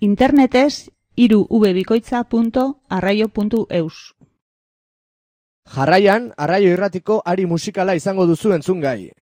internetez 3vbikoitza.arraio.eus. Jarraian, Arraio Irratiko ari musikala izango duzu entzungai.